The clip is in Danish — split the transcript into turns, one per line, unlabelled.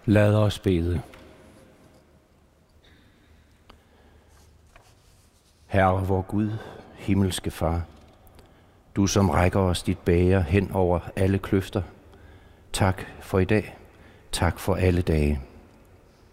Lad os bede. Herre vor Gud, himmelske Far, du som rækker os dit bæger hen over alle kløfter, tak for i dag, tak for alle dage.